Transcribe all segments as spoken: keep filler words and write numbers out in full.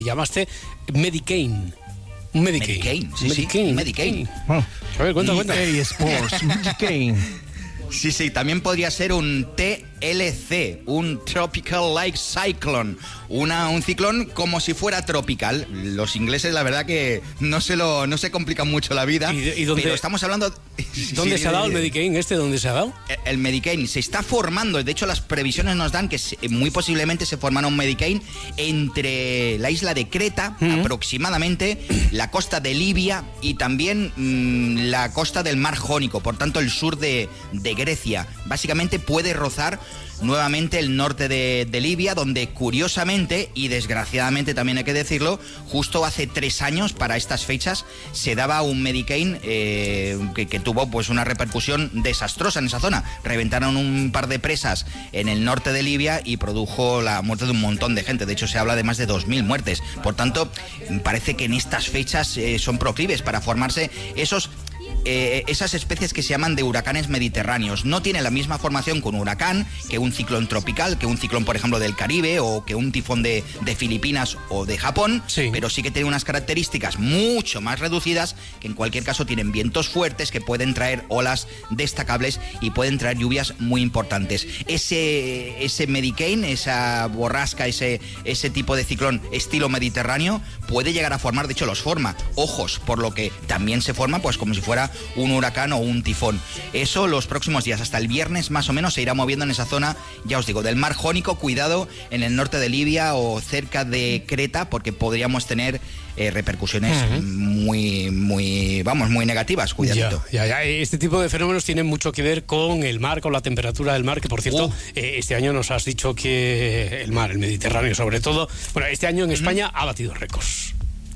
Llamaste Medicaine. Un Medicaine. Medicaine, sí, Medicaine. sí, Medicaine. Oh. A ver, cuenta, cuenta. E A Sports, Medicaine. Sí, sí, también podría ser un T L C, un Tropical Like Cyclone, una, un ciclón como si fuera tropical. Los ingleses, la verdad que no se lo no se complican mucho la vida. ¿Y, y dónde, pero estamos hablando... ¿Dónde sí, se ha dado sí, el Medicaine este? ¿Dónde se ha dado? El, el Medicaine se está formando, de hecho las previsiones nos dan que se, muy posiblemente se formará un Medicaine entre la isla de Creta, uh-huh. aproximadamente, la costa de Libia y también mmm, la costa del Mar Jónico, por tanto el sur de, de Grecia. Básicamente puede rozar nuevamente el norte de, de Libia, donde curiosamente y desgraciadamente también hay que decirlo, justo hace tres años para estas fechas se daba un Medicaine eh, que, que tuvo pues una repercusión desastrosa en esa zona. Reventaron un par de presas en el norte de Libia y produjo la muerte de un montón de gente. De hecho se habla de más de dos mil muertes. Por tanto, parece que en estas fechas eh, son proclives para formarse esos... Eh, esas especies que se llaman de huracanes mediterráneos. No tiene la misma formación que un huracán, que un ciclón tropical, que un ciclón, por ejemplo, del Caribe o que un tifón de, de Filipinas o de Japón, sí. pero sí que tiene unas características mucho más reducidas, que en cualquier caso tienen vientos fuertes que pueden traer olas destacables y pueden traer lluvias muy importantes. Ese, ese Medicaine, esa borrasca, ese, ese tipo de ciclón estilo mediterráneo puede llegar a formar, de hecho los forma, ojos, por lo que también se forma pues como si fuera un huracán o un tifón. Eso los próximos días, hasta el viernes más o menos, se irá moviendo en esa zona, ya os digo, del Mar Jónico, cuidado en el norte de Libia o cerca de Creta, porque podríamos tener eh, repercusiones uh-huh. muy, muy, vamos, muy negativas, cuidadito. Ya, ya, ya. Este tipo de fenómenos tienen mucho que ver con el mar, con la temperatura del mar, que por cierto, uh. eh, este año nos has dicho que el mar, el Mediterráneo sobre todo, bueno, este año en España uh-huh. ha batido récords.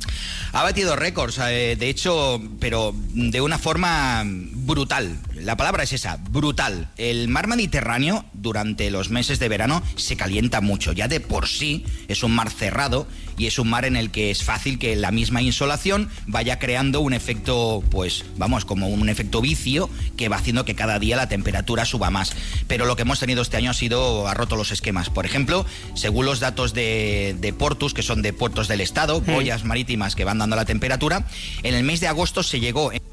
Ha batido récords, eh, de hecho, pero de una forma brutal. La palabra es esa, brutal. El mar Mediterráneo durante los meses de verano se calienta mucho. Ya de por sí es un mar cerrado y es un mar en el que es fácil que la misma insolación vaya creando un efecto, pues vamos, como un efecto vicio que va haciendo que cada día la temperatura suba más. Pero lo que hemos tenido este año ha sido, ha roto los esquemas. Por ejemplo, según los datos de, de Portus, que son de puertos del Estado, mm. boyas marítimas que van dando la temperatura, en el mes de agosto se llegó... En...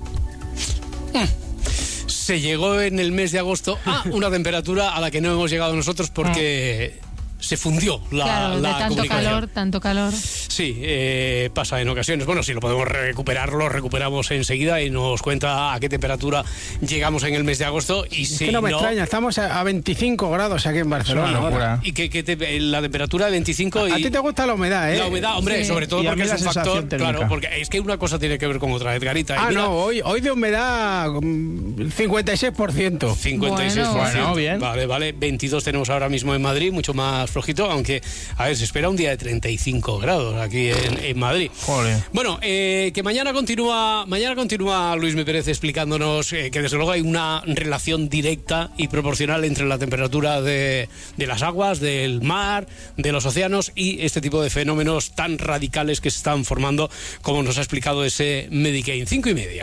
Se llegó en el mes de agosto a una temperatura a la que no hemos llegado nosotros porque... se fundió la, claro, de la tanto comunicación. calor, tanto calor. Sí, eh, pasa en ocasiones. Bueno, si lo podemos recuperar, lo recuperamos enseguida y nos cuenta a qué temperatura llegamos en el mes de agosto. Y es si que no me no, extraña, estamos a veinticinco grados aquí en Barcelona. ahora. Y que, que te, la temperatura de veinticinco y... A ti te gusta la humedad, ¿eh? La humedad, hombre, sí. sobre todo y porque es un factor... térmica. Claro, porque es que una cosa tiene que ver con otra, Edgarita. Ah, mira, no, hoy, hoy de humedad cincuenta y seis por ciento. cincuenta y seis por ciento. Bueno, bien. Vale, vale. veintidós tenemos ahora mismo en Madrid, mucho más flojito, aunque... A ver, se espera un día de treinta y cinco grados aquí en, en Madrid. Joder. Bueno, eh, que mañana continúa mañana continúa Luis Mi Pérez explicándonos eh, que desde luego hay una relación directa y proporcional entre la temperatura de, de las aguas, del mar, de los océanos y este tipo de fenómenos tan radicales que se están formando, como nos ha explicado ese Medicaine. Cinco y media.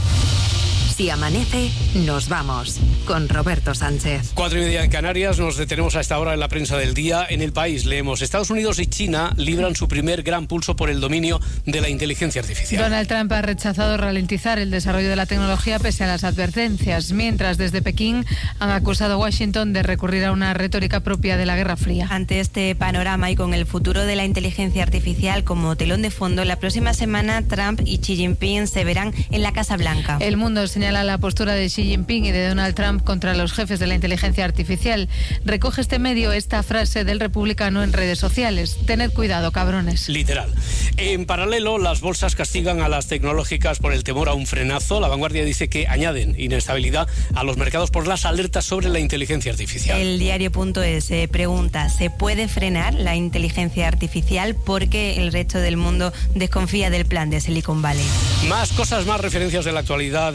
Si amanece, nos vamos. Con Roberto Sánchez. Cuatro y media en Canarias, nos detenemos a esta hora en la prensa del día. En El País leemos: Estados Unidos y China libran su primer gran pulso por el dominio de la inteligencia artificial. Donald Trump ha rechazado ralentizar el desarrollo de la tecnología pese a las advertencias, mientras desde Pekín han acusado a Washington de recurrir a una retórica propia de la Guerra Fría. Ante este panorama y con el futuro de la inteligencia artificial como telón de fondo, la próxima semana Trump y Xi Jinping se verán en la Casa Blanca. El Mundo señala la postura de Xi Jinping y de Donald Trump contra los jefes de la inteligencia artificial. Recoge este medio esta frase del republicano en redes sociales: tened cuidado, cabrones. Literal. En paralelo, las bolsas castigan a las tecnológicas por el temor a un frenazo. La Vanguardia dice que añaden inestabilidad a los mercados por las alertas sobre la inteligencia artificial. El diario.es eh, pregunta: ¿se puede frenar la inteligencia artificial? Porque el resto del mundo desconfía del plan de Silicon Valley. Más cosas, más referencias de la actualidad de esta mañana.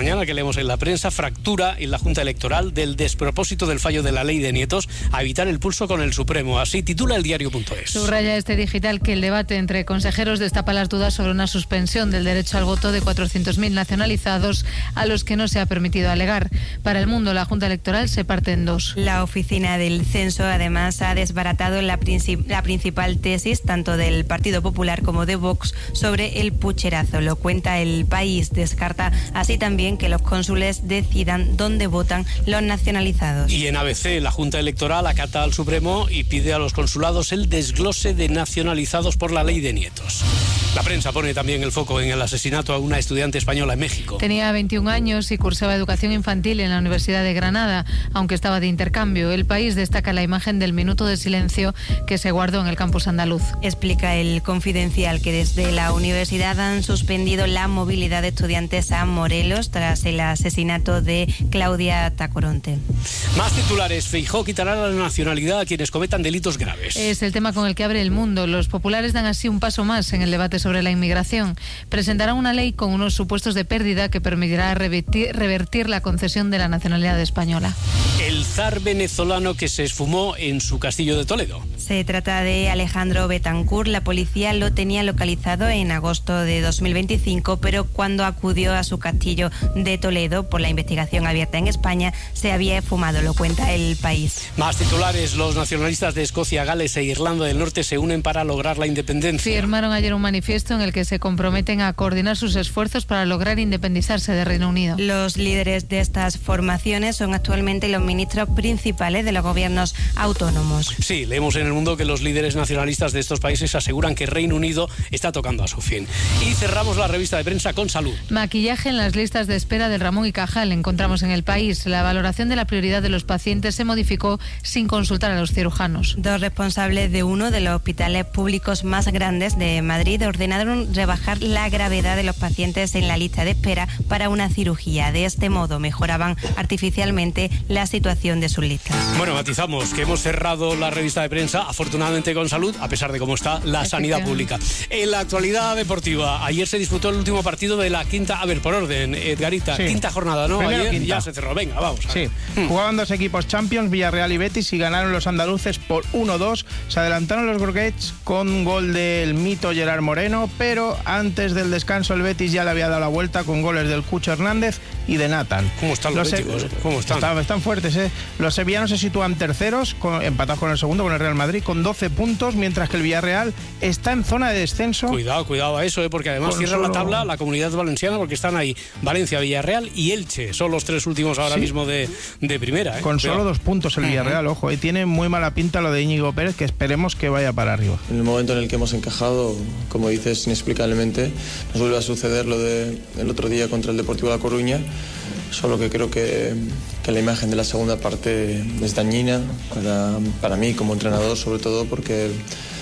mañana, que leemos en la prensa, fractura en la Junta Electoral del despropósito del fallo de la ley de nietos a evitar el pulso con el Supremo. Así titula el diario punto es. Subraya este digital que el debate entre consejeros destapa las dudas sobre una suspensión del derecho al voto de cuatrocientos mil nacionalizados a los que no se ha permitido alegar. Para El Mundo, la Junta Electoral se parte en dos. La oficina del censo además ha desbaratado la, princip- la principal tesis tanto del Partido Popular como de Vox sobre el pucherazo. Lo cuenta El País. Descarta así también que los cónsules decidan dónde votan los nacionalizados. Y en A B C, la Junta Electoral acata al Supremo y pide a los consulados el desglose de nacionalizados por la ley de nietos. La prensa pone también el foco en el asesinato a una estudiante española en México. Tenía veintiún años y cursaba educación infantil en la Universidad de Granada, aunque estaba de intercambio. El País destaca la imagen del minuto de silencio que se guardó en el campus andaluz. Explica El Confidencial que desde la universidad han suspendido la movilidad de estudiantes a Morelos tras el asesinato de Claudia Tacoronte. Más titulares. Feijóo quitará la nacionalidad a quienes cometan delitos graves. Es el tema con el que abre El Mundo. Los populares dan así un paso más en el debate sobre la inmigración. Presentarán una ley con unos supuestos de pérdida que permitirá revertir, revertir la concesión de la nacionalidad española. El zar venezolano que se esfumó en su castillo de Toledo. Se trata de Alejandro Betancourt. La policía lo tenía localizado en agosto de dos mil veinticinco, pero cuando acudió a su castillo de Toledo por la investigación abierta en España, se había esfumado, lo cuenta El País. Más titulares. Los nacionalistas de Escocia, Gales e Irlanda del Norte se unen para lograr la independencia. Firmaron ayer un manifiesto en el que se comprometen a coordinar sus esfuerzos para lograr independizarse de Reino Unido. Los líderes de estas formaciones son actualmente los ministros principales de los gobiernos autónomos. Sí, leemos en El Mundo que los líderes nacionalistas de estos países aseguran que Reino Unido está tocando a su fin. Y cerramos la revista de prensa con salud. Maquillaje en las listas de espera del Ramón y Cajal, encontramos en El País. La valoración de la prioridad de los pacientes se modificó sin consultar a los cirujanos. Dos responsables de uno de los hospitales públicos más grandes de Madrid ordenaron rebajar la gravedad de los pacientes en la lista de espera para una cirugía. De este modo mejoraban artificialmente la situación de sus listas. Bueno, matizamos que hemos cerrado la revista de prensa, afortunadamente con salud, a pesar de cómo está la sanidad pública. En la actualidad deportiva, ayer se disputó el último partido de la quinta, a ver, por orden, Edgarita, sí. quinta jornada, ¿no? Primero Ayer quinta. ya se cerró, venga, vamos. A ver. Sí, jugaban dos equipos Champions, Villarreal y Betis, y ganaron los andaluces por uno dos. Se adelantaron los Groguets con gol del mito Gerard Moreno, pero antes del descanso el Betis ya le había dado la vuelta con goles del Cucho Hernández y de Nathan. ¿Cómo están los, los béticos? ¿Cómo están? Están, están fuertes, ¿eh? Los sevillanos se sitúan terceros, con, empatados con el segundo, con el Real Madrid, con doce puntos, mientras que el Villarreal está en zona de descenso. Cuidado, cuidado a eso, ¿eh? Porque además cierra solo... la tabla la Comunidad Valenciana, porque están ahí Valencia, Villarreal y Elche. Son los tres últimos ahora sí. mismo de, de primera, ¿eh? Con Cuidado. solo dos puntos el Villarreal, uh-huh. ojo, y tiene muy mala pinta lo de Íñigo Pérez, que esperemos que vaya para arriba. En el momento en el que hemos encajado, como dices, inexplicablemente, nos vuelve a suceder lo del otro día contra el Deportivo La Coruña, solo que creo que, que la imagen de la segunda parte es dañina para, para mí como entrenador, sobre todo porque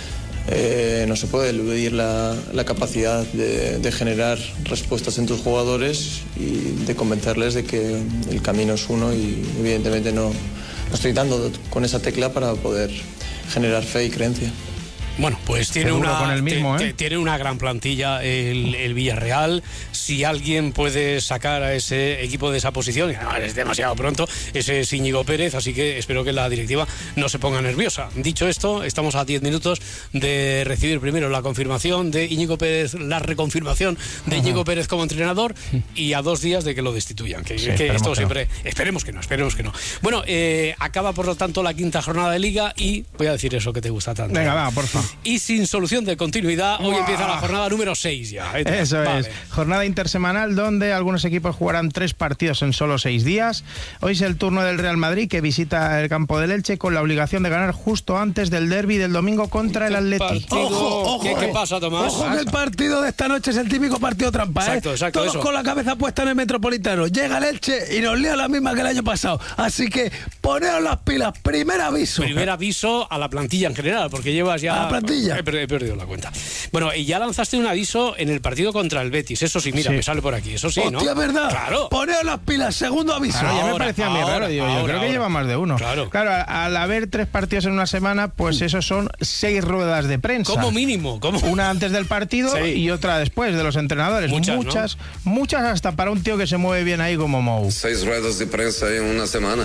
eh, no se puede eludir la, la capacidad de, de generar respuestas en tus jugadores y de convencerles de que el camino es uno, y evidentemente no, no estoy dando con esa tecla para poder generar fe y creencia. Bueno, pues tiene una, con el mismo, te, ¿eh? te, tiene una gran plantilla el, el Villarreal. Si alguien puede sacar a ese equipo de esa posición, no, es demasiado pronto, ese es Íñigo Pérez, así que espero que la directiva no se ponga nerviosa. Dicho esto, estamos a diez minutos de recibir primero la confirmación de Íñigo Pérez, la reconfirmación de uh-huh. Íñigo Pérez como entrenador, y a dos días de que lo destituyan. Que, sí, que esto que siempre... No. Esperemos que no, esperemos que no. Bueno, eh, acaba por lo tanto la quinta jornada de Liga y voy a decir eso que te gusta tanto. Venga, va, por favor. Y sin solución de continuidad, hoy ¡Uah! empieza la jornada número seis ya. Eso vale. es, jornada intersemanal donde algunos equipos jugarán tres partidos en solo seis días. Hoy es el turno del Real Madrid, que visita el campo del Elche con la obligación de ganar justo antes del derbi del domingo contra el Atleti. Ojo, ojo, ¿Qué, ¿Qué pasa, Tomás? Ojo, que el partido de esta noche es el típico partido trampa, ¿eh? Exacto, exacto, Todos eso. con la cabeza puesta en el Metropolitano. Llega el Elche y nos lía la misma que el año pasado. Así que poneos las pilas. Primer aviso. Primer aviso a la plantilla en general, porque llevas ya plantilla. He, he perdido la cuenta. Bueno, y ya lanzaste un aviso en el partido contra el Betis. Eso sí, mira, Sí. me sale por aquí. Eso sí, ¿no? Hostia, ¿verdad? Claro. Poneos las pilas, segundo aviso. Claro, ya me Ahora, parecía a mí ahora, raro, digo, yo ahora, creo que ahora. lleva más de uno. Claro. Claro, al, al haber tres partidos en una semana, pues eso son seis ruedas de prensa. Como mínimo. Como... Una antes del partido Sí. y otra después de los entrenadores. Muchas, muchas, muchas hasta para un tío que se mueve bien ahí como Mou. Seis ruedas de prensa en una semana.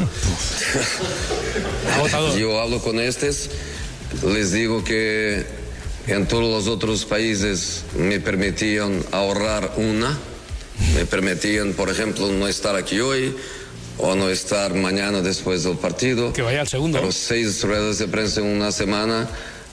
Agotador. Yo hablo con estos, les digo que en todos los otros países me permitían ahorrar una, me permitían, por ejemplo, no estar aquí hoy o no estar mañana después del partido. Que vaya al segundo. Pero seis ruedas de prensa en una semana.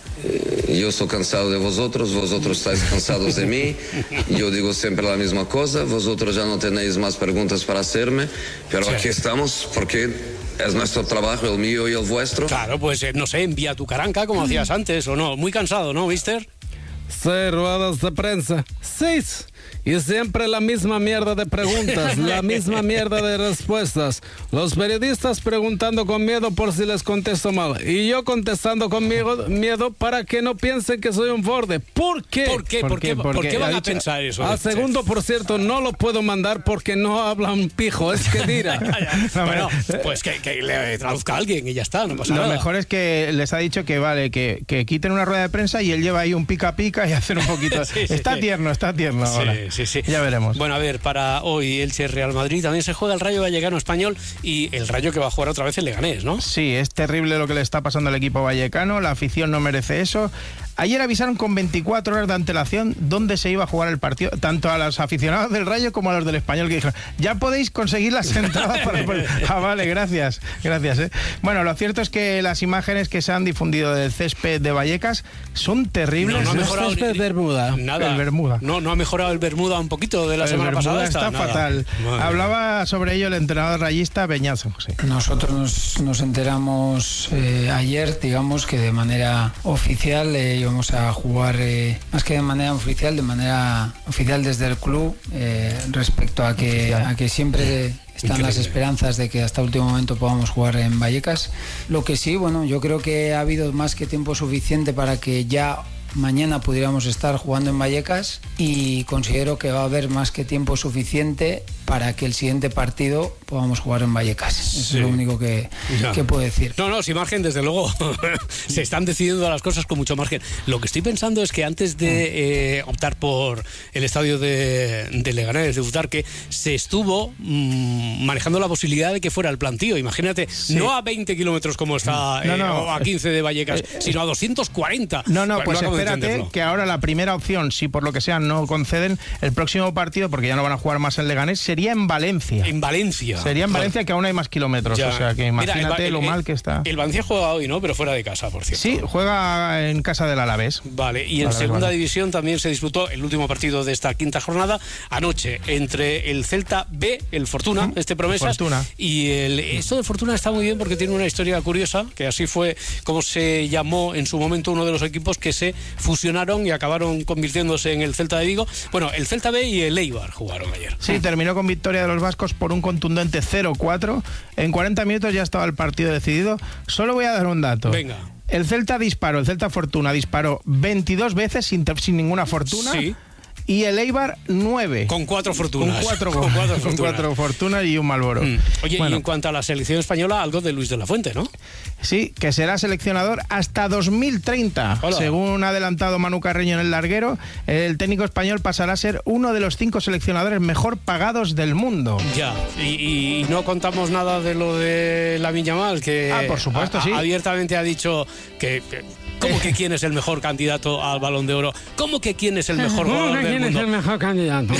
Eh, Yo estoy cansado de vosotros, vosotros estáis cansados de mí. Yo digo siempre la misma cosa, vosotros ya no tenéis más preguntas para hacerme, pero Sí. aquí estamos porque es nuestro trabajo, el mío y el vuestro. Claro, pues eh, no sé, envía tu caranca como hacías antes, o no. Muy cansado, ¿no, mister? Seis ruedas de prensa. Seis. Y siempre la misma mierda de preguntas, la misma mierda de respuestas. Los periodistas preguntando con miedo por si les contesto mal. Y yo contestando con miedo, miedo para que no piensen que soy un borde. ¿Por qué? ¿Por qué? ¿Por, ¿Por qué, qué? ¿por Porque qué van ha a dicho- pensar eso? A segundo, por cierto, no lo puedo mandar porque no habla un pijo. Es que dirá. Bueno, pues que, que le traduzca a alguien y ya está, no pasa Lo nada. mejor es que les ha dicho que vale, que, que quiten una rueda de prensa y él lleva ahí un pica pica y hacer un poquito. Sí, sí, está sí. tierno, está tierno ahora. Sí, sí, sí. Ya veremos. Bueno, a ver, para hoy Elche Real Madrid también se juega el Rayo Vallecano Español y el Rayo que va a jugar otra vez el Leganés, ¿no? Sí, es terrible lo que le está pasando al equipo vallecano, la afición no merece eso. Ayer avisaron con veinticuatro horas de antelación dónde se iba a jugar el partido, tanto a los aficionados del Rayo como a los del Español, que dijeron, ya podéis conseguir las entradas para el partido. Ah, vale, gracias, gracias. ¿eh? Bueno, lo cierto es que las imágenes que se han difundido del césped de Vallecas son terribles. No, no ha No mejorado estás de Bermuda. Nada. El Bermuda. No, no ha mejorado el Bermuda un poquito de la El semana Bermuda pasada. está Nada. fatal. Madre. Hablaba sobre ello el entrenador rayista Beñazo. Sí. Nosotros nos, nos enteramos eh, ayer, digamos que de manera oficial eh, íbamos a jugar, eh, más que de manera oficial, de manera oficial desde el club, eh, respecto a que, a que siempre están Increíble. las esperanzas de que hasta último momento podamos jugar en Vallecas. Lo que sí, bueno, yo creo que ha habido más que tiempo suficiente para que ya mañana pudiéramos estar jugando en Vallecas y considero que va a haber más que tiempo suficiente para que el siguiente partido podamos jugar en Vallecas. Eso Sí. es lo único que, Ya. que puedo decir. No, no, sin margen, desde luego. Se están decidiendo las cosas con mucho margen. Lo que estoy pensando es que antes de eh, optar por el estadio de, de Leganés, de Butarque, se estuvo mmm, manejando la posibilidad de que fuera el plantío. Imagínate, no a veinte kilómetros como está, No, eh, no. o a quince de Vallecas, sino a doscientos cuarenta. No, no, Bueno, pues acabo de espérate entenderlo. que ahora la primera opción, si por lo que sea no conceden, el próximo partido, porque ya no van a jugar más en Leganés, sería en Valencia. En Valencia. Sería en Valencia, que aún hay más kilómetros, Ya. o sea que Mira, el imagínate Va- el- lo mal que está. El Valencia juega hoy, ¿no? Pero fuera de casa, por cierto. Sí, juega en casa del Alavés. Vale, y en Vale, segunda vale. división también se disputó el último partido de esta quinta jornada anoche entre el Celta B, el Fortuna, este promesas, Fortuna. y el esto de Fortuna está muy bien porque tiene una historia curiosa, que así fue como se llamó en su momento uno de los equipos que se fusionaron y acabaron convirtiéndose en el Celta de Vigo. Bueno, el Celta B y el Eibar jugaron ayer. Sí, terminó con victoria de los vascos por un contundente cero cuatro. En cuarenta minutos ya estaba el partido decidido. Solo voy a dar un dato. Venga. El Celta disparó, el Celta Fortuna disparó veintidós veces sin, sin ninguna fortuna. Sí. Y el Eibar nueve. Con cuatro fortunas. Con cuatro, Con cuatro con fortunas. cuatro fortunas y un Malboro. Mm. Oye, Bueno, y en cuanto a la selección española, algo de Luis de la Fuente, ¿no? sí, que será seleccionador hasta dos mil treinta. Hola. Según ha adelantado Manu Carreño en el larguero, el técnico español pasará a ser uno de los cinco seleccionadores mejor pagados del mundo. Ya, y, y no contamos nada de lo de Lamine Yamal, que Ah, por supuesto, a- a- sí. abiertamente ha dicho que, que ¿cómo que quién es el mejor candidato al Balón de Oro? ¿Cómo que quién es el mejor jugador del ¿Quién es mundo? el mejor candidato?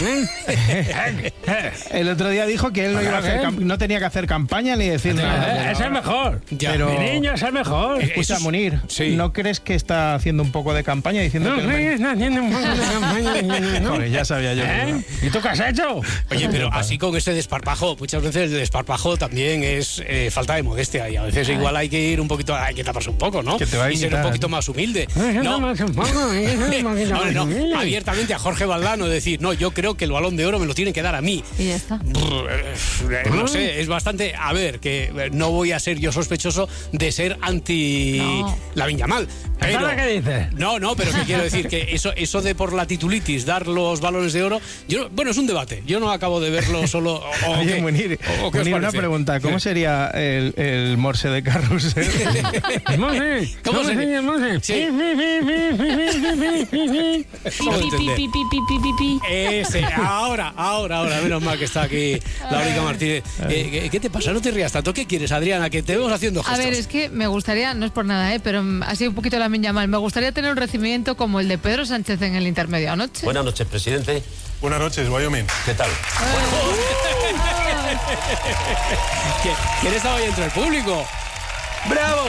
¿eh? El otro día dijo que él no, iba a hacer cam- no tenía que hacer campaña ni decir nada. Eh, Es el mejor. Ya. Pero- Mi niño es el mejor. Eh, Escucha, Eso es- Munir, sí. ¿no crees que está haciendo un poco de campaña diciendo No, que el men- sigues haciendo un poco de campaña. ¿no? Joder, ya sabía yo. ¿Eh? ¿Y tú qué has hecho? Oye, pero así con ese desparpajo, muchas veces el desparpajo también es eh, falta de modestia y a veces igual hay que ir un poquito, hay que taparse un poco, ¿no? Que te va a y ser un imitar. poquito más humilde. No, no, no, abiertamente a Jorge Valdano decir, no, yo creo que el Balón de Oro me lo tienen que dar a mí. Y ya está. No sé, es bastante... A ver, que no voy a ser yo sospechoso de ser anti No. Lamine Yamal. Pero, ¿Qué dices? no, no, pero que quiero decir que eso, eso de por la titulitis dar los balones de oro, yo, bueno, es un debate. Yo no acabo de verlo solo. O, o Oye, qué, Munir, o, o qué os Munir, una parece. pregunta. ¿Cómo sería el, el morse de Carrusel? Monse, ¿Cómo ¿cómo se- se llama, Monse? Sí. ¿Cómo Pi, pi, entender? pi, pi, pi, pi, pi, pi. Ese, ahora, ahora, ahora, menos mal que está aquí Laurica Martínez. Eh, ¿qué, ¿Qué te pasa? No te rías tanto. ¿Qué quieres, Adriana? Que te vemos haciendo A gestos. ver, es que me gustaría, no es por nada, ¿eh? pero mm, así un poquito Lamine Yamal, me gustaría tener un recibimiento como el de Pedro Sánchez en el intermedio anoche. Buenas noches, presidente. Buenas noches, Wyoming. ¿Qué tal? ¿Qui- ¿Quién estaba ahí entre el público? ¡Bravo!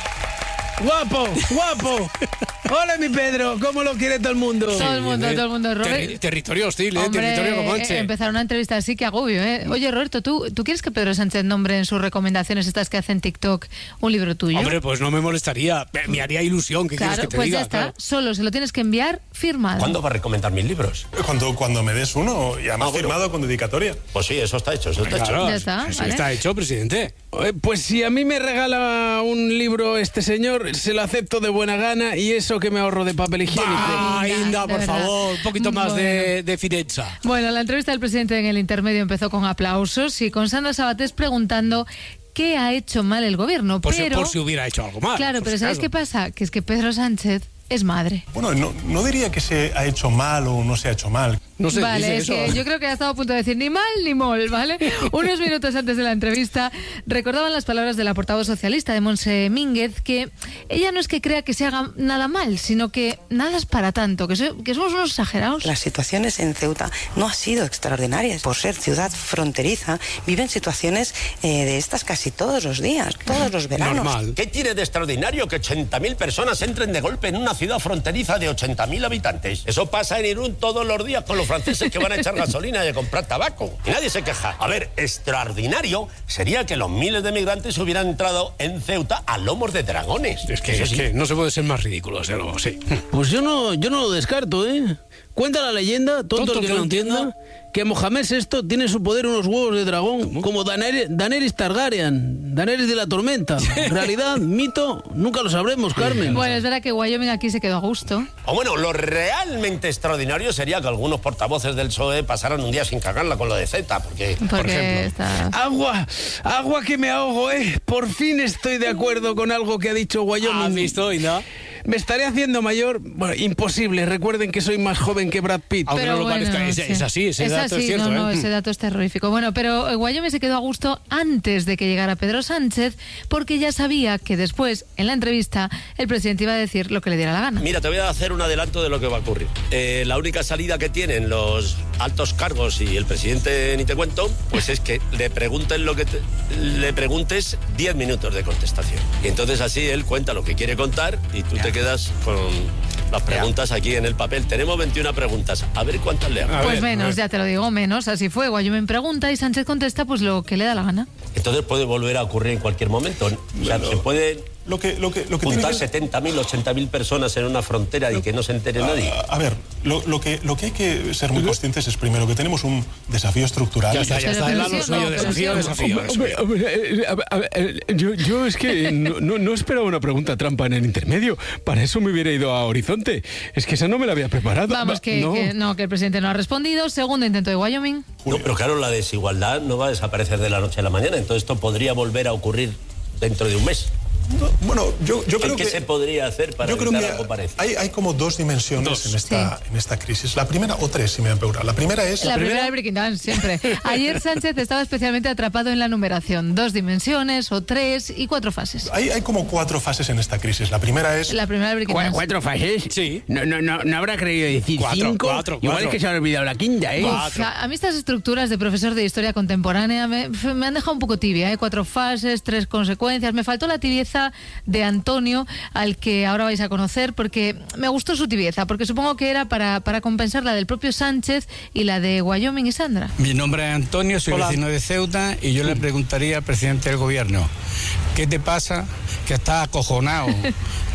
¡Guapo! ¡Guapo! ¡Hola, mi Pedro! ¿Cómo lo quiere todo el mundo? Todo el mundo, todo el mundo. Robert, Terri- territorio hostil, ¿eh? hombre, Territorio eh, comanche. empezar una entrevista así, que agobio, ¿eh? Oye, Roberto, ¿tú, ¿tú quieres que Pedro Sánchez nombre en sus recomendaciones estas que hace en TikTok un libro tuyo? Hombre, pues no me molestaría. Me, me haría ilusión. ¿Qué claro, quieres que te pues diga? ya está. Claro. Solo se lo tienes que enviar firmado. ¿Cuándo va a recomendar mis libros? Cuando, cuando me des uno, y además Ah, bueno. firmado con dedicatoria. Pues sí, eso está hecho, eso está Claro, hecho. Ya está, eso vale. está hecho, presidente. Eh, Pues si a mí me regala un libro este señor, se lo acepto de buena gana y eso que me ahorro de papel higiénico. Ay, Inda, Inda, de por verdad. favor, un poquito más de, de firezza. Bueno, la entrevista del presidente en el intermedio empezó con aplausos y con Sandra Sabatés preguntando qué ha hecho mal el gobierno. Por, si, pero, por si hubiera hecho algo mal. claro, por pero si ¿sabes acaso. qué pasa? Que es que Pedro Sánchez es madre. Bueno, no, no diría que se ha hecho mal o no se ha hecho mal. No se Vale, dice es eso. que yo creo que ha estado a punto de decir ni mal ni mol, ¿vale? Unos minutos antes de la entrevista recordaban las palabras de la portavoz socialista de Montse Mínguez, que ella no es que crea que se haga nada mal, sino que nada es para tanto, que, so- que somos unos exagerados. Las situaciones en Ceuta no han sido extraordinarias. Por ser ciudad fronteriza, viven situaciones eh, de estas casi todos los días, todos los veranos. Normal. ¿Qué tiene de extraordinario que ochenta mil personas entren de golpe en una ciudad fronteriza de ochenta mil habitantes? Eso pasa en Irún todos los días con los franceses que van a echar gasolina y a comprar tabaco. Y nadie se queja. A ver, extraordinario sería que los miles de migrantes hubieran entrado en Ceuta a lomos de dragones. Es que, Eso es sí. que no se puede ser más ridículo, desde luego, sí. Pues yo no, yo no lo descarto, ¿eh? Cuenta la leyenda, tonto, el que no entienda, que Mohamed sexto tiene en su poder unos huevos de dragón como Daenerys, Daenerys Targaryen, Daenerys de la Tormenta. Realidad, mito, nunca lo sabremos, Carmen. Bueno, es verdad que Wyoming aquí se quedó a gusto. O bueno, lo realmente extraordinario sería que algunos portavoces del P S O E pasaran un día sin cagarla con lo de Z, porque, por Porque ejemplo... está... Agua, agua que me ahogo, ¿eh? Por fin estoy de acuerdo con algo que ha dicho Wyoming. ¿Has visto, Inda? Me estaré haciendo mayor. Bueno, imposible. Recuerden que soy más joven que Brad Pitt. Aunque no lo parezca, es, sí. es así, ese Es dato así, es cierto. no, no, ¿eh? ese dato es terrorífico. Bueno, pero eh, Wyoming se quedó a gusto antes de que llegara Pedro Sánchez, porque ya sabía que después, en la entrevista, el presidente iba a decir lo que le diera la gana. Mira, te voy a hacer un adelanto de lo que va a ocurrir. Eh, la única salida que tienen los altos cargos y el presidente, ni te cuento, pues es que le pregunten lo que te- le preguntes diez minutos de contestación. Y entonces así él cuenta lo que quiere contar y tú te quedas con las preguntas aquí en el papel. Tenemos veintiuna preguntas. A ver cuántas le hago. Pues menos, ya te lo digo, menos. Así fue. Wyoming pregunta y Sánchez contesta pues lo que le da la gana. Entonces puede volver a ocurrir en cualquier momento. O sea, se puede Lo que, lo que, lo que tiene juntar que- setenta mil, ochenta mil personas en una frontera y que no se entere nadie. A, a ver, lo, lo que, lo que hay que ser muy conscientes es primero que tenemos un desafío estrucral. Ya está, ya está, Pero el lo sí, no, suyo, pero desafío, sí. desafío. eso Hombre, es. hombre, eh, a ver, a ver, eh, yo, yo es que no, no, no esperaba una pregunta trampa en el intermedio. Para eso me hubiera ido a Horizonte. Es que esa no me la había preparado. Vamos, Va- que no. que no, que el presidente no ha respondido. Segundo intento de Wyoming. No, pero claro, la desigualdad no va a desaparecer de la noche a la mañana. Entonces esto podría volver a ocurrir dentro de un mes. No, bueno, yo, yo creo ¿Qué que... se podría hacer para Yo creo evitar que algo parecido? hay, hay como dos dimensiones En, esta, en esta crisis. La primera, o tres, si me dan peor. La primera es... La primera de Breaking Dance, siempre. Ayer Sánchez estaba especialmente atrapado en la numeración. Dos dimensiones, o tres, y cuatro fases. Hay, hay como cuatro fases en esta crisis. La primera es... La primera de Breaking ¿Cu- Dance. ¿Cuatro fases? Sí. No, no, no, no habrá querido decir Cuatro, cinco. cuatro, Igual cuatro. es que se ha olvidado la quinta, ¿eh? Uf, a, a mí estas estructuras de profesor de historia contemporánea me, me han dejado un poco tibia, ¿eh? Cuatro fases, tres consecuencias. Me faltó la tibieza de Antonio, al que ahora vais a conocer, porque me gustó su tibieza, porque supongo que era para, para compensar la del propio Sánchez y la de Wyoming y Sandra. Mi nombre es Antonio, soy Hola. vecino de Ceuta y yo le preguntaría al presidente del gobierno, ¿qué te pasa que estás acojonado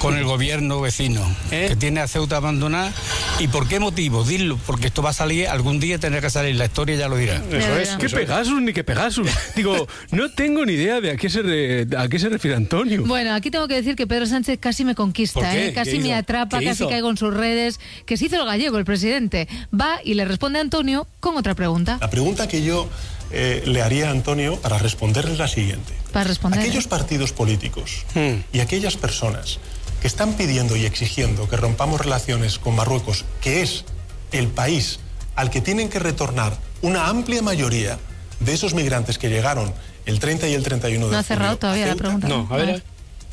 con el gobierno vecino, ¿Eh? que tiene a Ceuta abandonada. ¿Y por qué motivo? Dilo, porque esto va a salir, algún día tendrá que salir, la historia ya lo dirá. Eso es. ¿Qué Pegasus ni qué Pegasus? Digo, no tengo ni idea de a qué se re, a qué se refiere Antonio. Bueno, aquí tengo que decir que Pedro Sánchez casi me conquista, ¿eh? Casi me atrapa, casi hizo? caigo en sus redes, que se hizo el gallego el presidente. Va y le responde a Antonio con otra pregunta. La pregunta que yo eh, le haría a Antonio para responderle es la siguiente. Para responder. Aquellos partidos políticos hmm. y aquellas personas que están pidiendo y exigiendo que rompamos relaciones con Marruecos, que es el país al que tienen que retornar una amplia mayoría de esos migrantes que llegaron el treinta y el treinta y uno de No ha cerrado todavía la pregunta. No, a ver.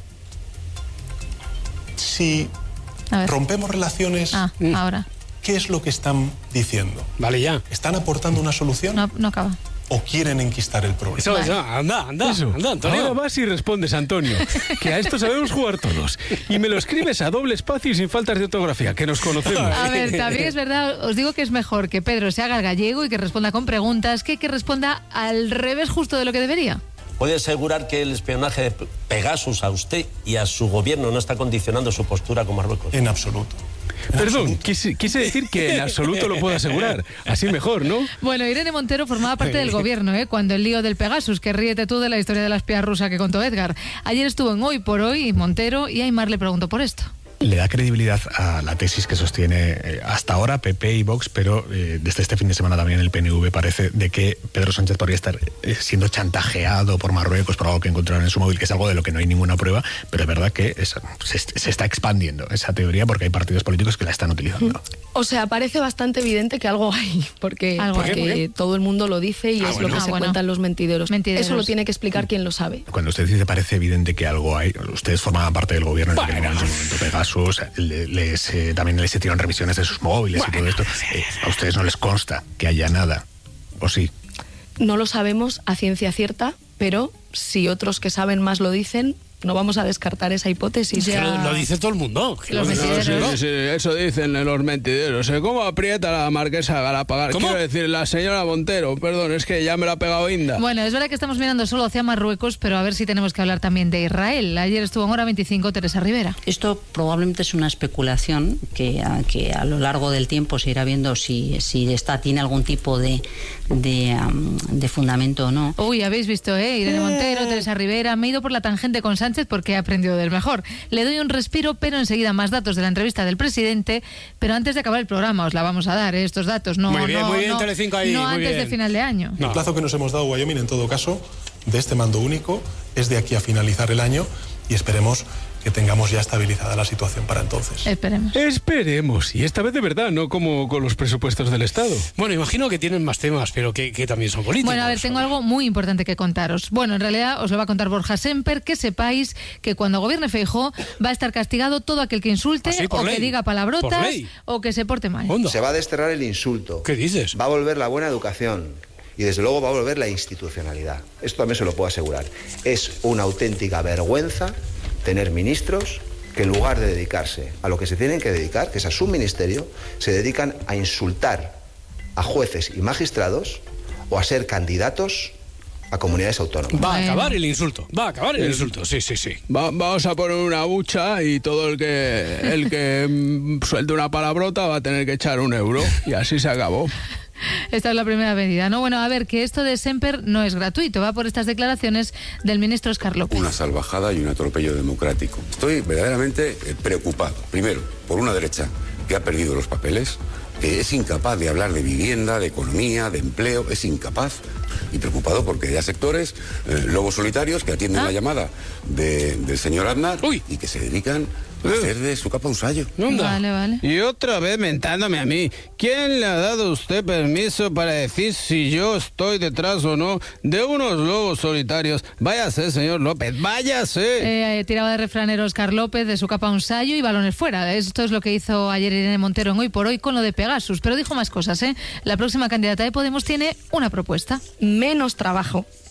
Si a ver. rompemos relaciones, ah, mm. ahora. ¿qué es lo que están diciendo? Vale, ya. ¿Están aportando una solución? No, no acaba. ¿O quieren enquistar el problema? Eso, eso, anda, anda, eso. anda, Antonio. Ahora vas y respondes, Antonio, que a esto sabemos jugar todos. Y me lo escribes a doble espacio y sin faltas de ortografía, que nos conocemos. A ver, también es verdad, os digo que es mejor que Pedro se haga el gallego y que responda con preguntas que que responda al revés justo de lo que debería. ¿Puede asegurar que el espionaje de Pegasus a usted y a su gobierno no está condicionando su postura con Marruecos? En absoluto. Perdón, quise, quise decir que en absoluto lo puedo asegurar. Así mejor, ¿no? Bueno, Irene Montero formaba parte del gobierno, ¿eh? Cuando el lío del Pegasus, que ríete tú de la historia de la espía rusa que contó Edgar. Ayer estuvo en Hoy por Hoy Montero y Aymar le preguntó por esto. Le da credibilidad a la tesis que sostiene eh, hasta ahora P P y Vox, pero eh, desde este fin de semana también el P N V parece de que Pedro Sánchez podría estar eh, siendo chantajeado por Marruecos por algo que encontraron en su móvil, que es algo de lo que no hay ninguna prueba, pero es verdad que es, se, se está expandiendo esa teoría porque hay partidos políticos que la están utilizando. O sea, parece bastante evidente que algo hay, porque, ¿Algo porque hay? todo el mundo lo dice y ah, es bueno. lo que ah, se bueno. cuentan los mentideros. mentideros. Eso lo tiene que explicar quien lo sabe. Cuando usted dice parece evidente que algo hay, ustedes formaban parte del gobierno en el que en su momento Pegasus, le, les, eh, también les hicieron revisiones de sus móviles bueno, y todo esto. Eh, a ustedes no les consta que haya nada, ¿o sí? No lo sabemos a ciencia cierta, pero si otros que saben más lo dicen, no vamos a descartar esa hipótesis. Ya... Lo, lo dice todo el mundo. Los mentideros. Sí, sí, sí, eso dicen los mentideros. ¿Cómo aprieta la marquesa Galapagar? ¿Cómo? Quiero decir, la señora Montero, perdón, es que ya me lo ha pegado Inda. Bueno, es verdad que estamos mirando solo hacia Marruecos, pero a ver si tenemos que hablar también de Israel. Ayer estuvo en Hora veinticinco Teresa Rivera. Esto probablemente es una especulación que a, que a lo largo del tiempo se irá viendo si, si esta tiene algún tipo de, de, um, de fundamento o no. Uy, habéis visto, ¿eh? Irene Montero, Teresa Rivera. Me he ido por la tangente con Sánchez porque he aprendido del mejor. Le doy un respiro, pero enseguida más datos de la entrevista del presidente. Pero antes de acabar el programa os la vamos a dar, ¿eh? Estos datos. No, muy bien, no, muy bien, no, Telecinco ahí. no muy antes bien. de final de año. No. El plazo que nos hemos dado, Wyoming, en todo caso, de este mando único, es de aquí a finalizar el año y esperemos que tengamos ya estabilizada la situación para entonces. Esperemos. Esperemos. Y esta vez de verdad, no como con los presupuestos del Estado. Bueno, imagino que tienen más temas, pero que, que también son políticos. Bueno, a ver, tengo algo muy importante que contaros. Bueno, en realidad os lo va a contar Borja Semper, que sepáis que cuando gobierne Feijóo va a estar castigado todo aquel que insulte ¿Ah, sí, o ley? que diga palabrotas o que se porte mal. ¿Onda? Se va a desterrar el insulto. ¿Qué dices? Va a volver la buena educación. Y desde luego va a volver la institucionalidad. Esto también se lo puedo asegurar. Es una auténtica vergüenza tener ministros que en lugar de dedicarse a lo que se tienen que dedicar, que es a su ministerio, se dedican a insultar a jueces y magistrados o a ser candidatos a comunidades autónomas. Va a acabar el insulto, va a acabar el insulto, sí, sí, sí. Va, vamos a poner una bucha y todo el que el que mm, suelte una palabrota va a tener que echar un euro y así se acabó. Esta es la primera medida, ¿no? Bueno, a ver, que esto de Semper no es gratuito, va por estas declaraciones del ministro Óscar López. Una salvajada y un atropello democrático. Estoy verdaderamente preocupado, primero, por una derecha que ha perdido los papeles, que es incapaz de hablar de vivienda, de economía, de empleo, es incapaz. Y preocupado porque haya sectores, eh, lobos solitarios, que atienden ¿Ah? la llamada de, del señor Aznar Uy. y que se dedican a hacer de su capa un sayo. Vale, vale. Y otra vez mentándome a mí. ¿Quién le ha dado a usted permiso para decir si yo estoy detrás o no de unos lobos solitarios? Váyase, señor López, váyase. Eh, tiraba de refranero Óscar López, de su capa un sayo y balones fuera. Esto es lo que hizo ayer Irene Montero en Hoy por Hoy con lo de Pegasus. Pero dijo más cosas, ¿eh? La próxima candidata de Podemos tiene una propuesta. Menos trabajo.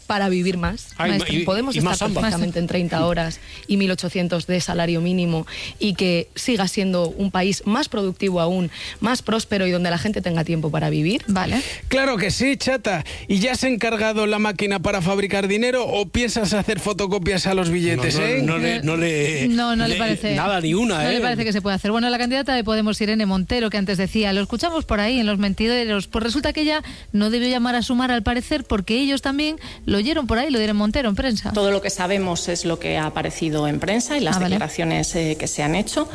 para vivir más. Ay, Maestro, y- podemos y estar más ambas. perfectamente en treinta horas y mil ochocientos de salario mínimo y que siga siendo un país más productivo aún, más próspero y donde la gente tenga tiempo para vivir. Vale. Claro que sí, chata. ¿Y ya has encargado la máquina para fabricar dinero o piensas hacer fotocopias a los billetes, no, no, eh? no le, no le- No, no le parece. Nada, ni una, No ¿eh? le parece que se pueda hacer. Bueno, la candidata de Podemos, Irene Montero, que antes decía, lo escuchamos por ahí en los mentideros, pues resulta que ella no debió llamar a Sumar al parecer porque ellos también lo oyeron por ahí, lo dieron Montero en prensa. Todo lo que sabemos es lo que ha aparecido en prensa y las Ah, vale. declaraciones eh, que se han hecho.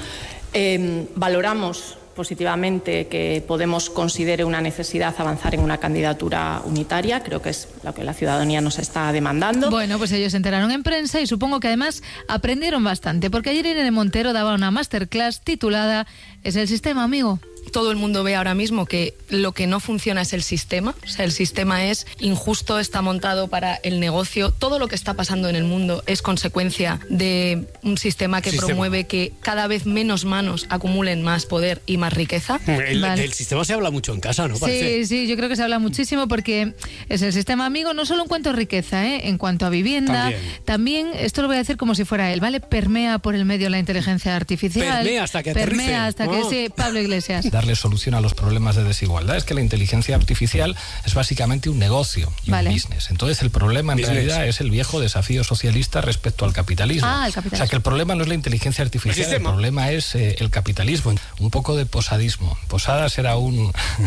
Eh, valoramos positivamente que Podemos considere una necesidad avanzar en una candidatura unitaria. Creo que es lo que la ciudadanía nos está demandando. Bueno, pues ellos se enteraron en prensa y supongo que además aprendieron bastante, porque ayer Irene Montero daba una masterclass titulada ¿Es el sistema, amigo? Todo el mundo ve ahora mismo que lo que no funciona es el sistema, o sea, el sistema es injusto, está montado para el negocio. Todo lo que está pasando en el mundo es consecuencia de un sistema que Sistema. promueve que cada vez menos manos acumulen más poder y más riqueza. El, Vale. Del sistema se habla mucho en casa, ¿no? Parece. Sí, sí, yo creo que se habla muchísimo porque es el sistema amigo, no solo en cuanto a riqueza, ¿eh? En cuanto a vivienda, También. también, esto lo voy a decir como si fuera él, ¿vale? Permea por el medio la inteligencia artificial. Permea hasta que Permea aterrice. hasta que Oh. sí, Pablo Iglesias. Darle solución a los problemas de desigualdad. Es que la inteligencia artificial es básicamente un negocio y Vale. un business. Entonces el problema en Business. realidad es el viejo desafío socialista respecto al capitalismo. Ah, el O capitalismo. sea que el problema no es la inteligencia artificial, El el, sistema. problema es eh, el capitalismo. Un poco de posadismo. Posadas era un,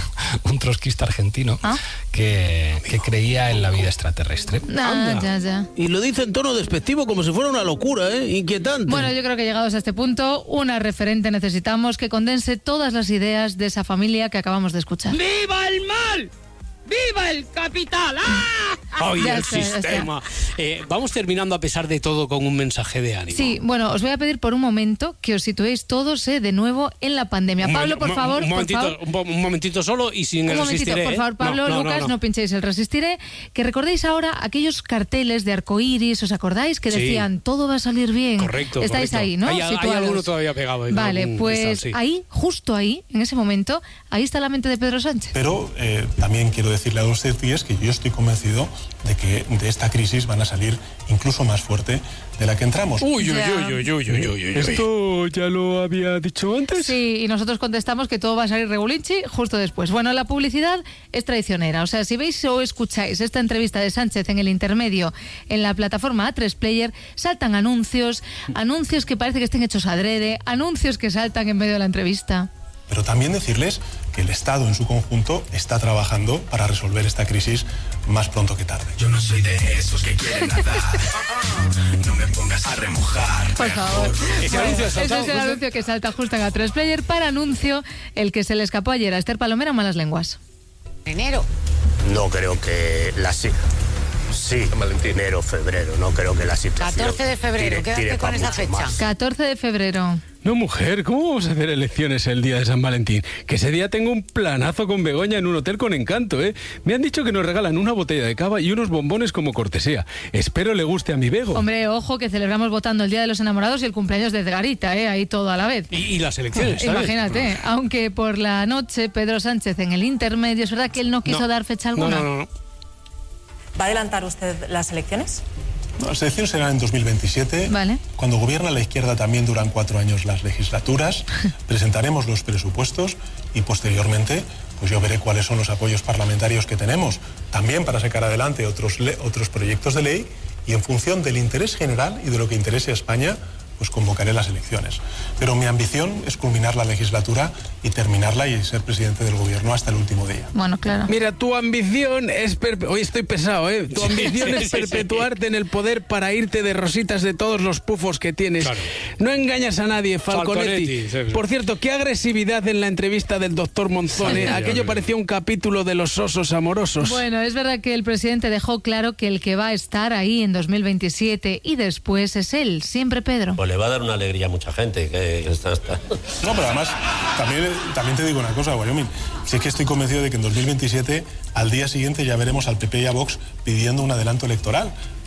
un trotskista argentino Ah. que, que creía en la vida extraterrestre. Ah, ya, ya. Y lo dice en tono despectivo como si fuera una locura, ¿eh? Inquietante. Bueno, yo creo que llegados a este punto, una referente necesitamos que condense todas las ideas de esa familia que acabamos de escuchar. ¡Viva el mal! ¡Viva el capital! ¡Ah! Ay, Ya el está, ya está. sistema. Eh, vamos terminando a pesar de todo con un mensaje de ánimo. Sí, bueno, os voy a pedir por un momento que os situéis todos eh, de nuevo en la pandemia. Un Pablo, momen- por un- favor, un por momentito, favor. un, po- un momentito solo y sin Un el momentito, resistiré. por ¿eh? favor, Pablo, No, no, no, Lucas, no, no. pinchéis el resistiré. Que recordéis ahora aquellos carteles de arcoíris, ¿os acordáis? Que Sí. decían, todo va a salir bien. Correcto. Estáis correcto. ahí, ¿no? Hay, hay Situados. alguno todavía pegado. en Vale, algún pues cristal, sí. ahí, justo ahí, en ese momento, ahí está la mente de Pedro Sánchez. Pero eh, también quiero decirle a ustedes que yo estoy convencido de que de esta crisis van a salir incluso más fuerte de la que entramos. Uy, uy, Ya. uy, uy, uy, uy, uy, uy. ¿Esto ya lo había dicho antes? Sí, y nosotros contestamos que todo va a salir regulinchi justo después. Bueno, la publicidad es traicionera. O sea, si veis o escucháis esta entrevista de Sánchez en el intermedio en la plataforma A tres Player, saltan anuncios, anuncios que parece que estén hechos adrede, anuncios que saltan en medio de la entrevista. Pero también decirles que el Estado en su conjunto está trabajando para resolver esta crisis más pronto que tarde. Yo no soy de esos que quieren nadar. No me pongas a remojar. Por favor. Ese anuncio ha Ese saltado, es el justo. anuncio que salta justo en A tres Player para anuncio el que se le escapó ayer a Esther Palomera en Malas Lenguas. Enero. No creo que la si- sí, enero, febrero, no creo que la situación catorce de febrero, tire- quédate tire con pa' esa mucho fecha. más. catorce de febrero. No, mujer, ¿cómo vamos a hacer elecciones el día de San Valentín? Que ese día tengo un planazo con Begoña en un hotel con encanto, ¿eh? Me han dicho que nos regalan una botella de cava y unos bombones como cortesía. Espero le guste a mi Bego. Hombre, ojo que celebramos votando el Día de los Enamorados y el cumpleaños de Edgarita, ¿eh? Ahí todo a la vez. Y, y las elecciones, ¿sabes? Imagínate, aunque por la noche Pedro Sánchez en el intermedio, es verdad que él no quiso No. dar fecha No, alguna. no, no, no. ¿Va a adelantar usted las elecciones? Las elecciones serán en dos mil veintisiete. Vale. Cuando gobierna la izquierda también duran cuatro años las legislaturas. Presentaremos los presupuestos y posteriormente pues yo veré cuáles son los apoyos parlamentarios que tenemos. También para sacar adelante otros, le- otros proyectos de ley y en función del interés general y de lo que interese a España, pues convocaré las elecciones. Pero mi ambición es culminar la legislatura y terminarla y ser presidente del gobierno hasta el último día. Bueno, claro. Mira, tu ambición es... perpe- Hoy estoy pesado, ¿eh? Tu Sí, ambición sí, es sí, perpetuarte en el poder para irte de rositas de todos los pufos que tienes. Claro. No engañas a nadie, Falconetti. Falconetti, sí, sí. Por cierto, qué agresividad en la entrevista del doctor Monzón, Sí, ¿eh? sí, Aquello sí. parecía un capítulo de los osos amorosos. Bueno, es verdad que el presidente dejó claro que el que va a estar ahí en dos mil veintisiete y después es él, siempre Pedro. Pues le va a dar una alegría a mucha gente que, que está, está. No, pero además, también, también te digo una cosa, Wyoming. Si es que estoy convencido de que en dos mil veintisiete, al día siguiente, ya veremos al P P y a Vox pidiendo un adelanto electoral.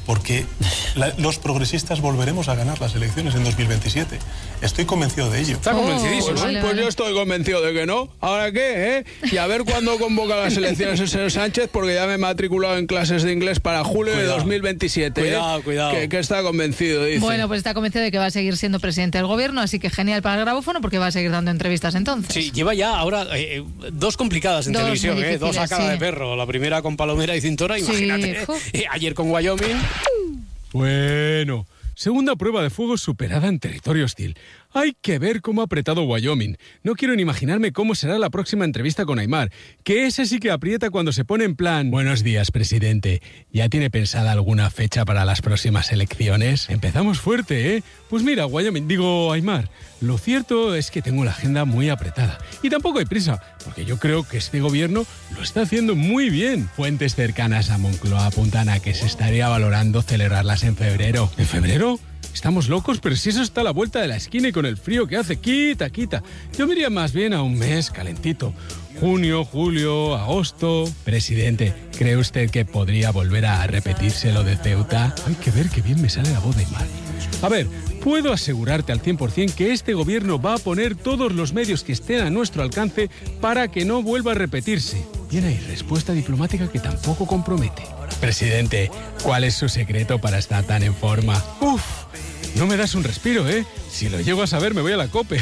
porque la, los progresistas volveremos a ganar las elecciones en dos mil veintisiete. Estoy convencido de ello. Está convencidísimo. Pues, pues yo estoy convencido de que no. ¿Ahora qué, eh? Y a ver cuándo convoca las elecciones el señor Sánchez, porque ya me he matriculado en clases de inglés para julio cuidado. de dos mil veintisiete. Cuidado, ¿eh? cuidado. Que, que está convencido, dice. Bueno, pues está convencido de que va a seguir siendo presidente del gobierno, así que genial para el grabófono, porque va a seguir dando entrevistas entonces. Sí, lleva ya ahora eh, dos complicadas en dos televisión, eh, dos a cara sí. de perro. La primera con Palomera y Cintora, sí, imagínate. Eh, ayer con Wyoming. Bueno, segunda prueba de fuego superada en territorio hostil. Hay que ver cómo ha apretado Wyoming. No quiero ni imaginarme cómo será la próxima entrevista con Aimar, que ese sí que aprieta cuando se pone en plan... Buenos días, presidente. ¿Ya tiene pensada alguna fecha para las próximas elecciones? Empezamos fuerte, ¿eh? Pues mira, Wyoming, digo Aimar, lo cierto es que tengo la agenda muy apretada. Y tampoco hay prisa, porque yo creo que este gobierno lo está haciendo muy bien. Fuentes cercanas a Moncloa apuntan a que se estaría valorando celebrarlas en febrero. ¿En febrero? Estamos locos, pero si eso está a la vuelta de la esquina y con el frío que hace, quita, quita. Yo me iría más bien a un mes calentito. Junio, julio, agosto... Presidente, ¿cree usted que podría volver a repetirse lo de Ceuta? Hay que ver qué bien me sale la voz de Aimar. A ver, puedo asegurarte al cien por ciento que este gobierno va a poner todos los medios que estén a nuestro alcance para que no vuelva a repetirse. Bien ahí, respuesta diplomática que tampoco compromete. Presidente, ¿cuál es su secreto para estar tan en forma? Uf, no me das un respiro, ¿eh? Si lo llego a saber me voy a la COPE.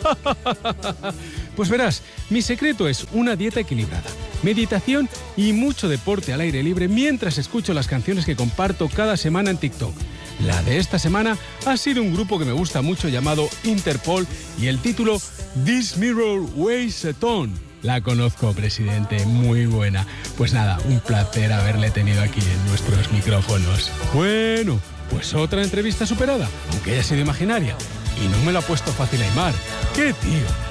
Pues verás, mi secreto es una dieta equilibrada, meditación y mucho deporte al aire libre mientras escucho las canciones que comparto cada semana en TikTok. La de esta semana ha sido un grupo que me gusta mucho llamado Interpol y el título This Mirror Weighs a Ton. La conozco, presidente, muy buena. Pues nada, un placer haberle tenido aquí en nuestros micrófonos. Bueno, pues otra entrevista superada, aunque haya sido imaginaria. Y no me lo ha puesto fácil Aimar. ¡Qué tío!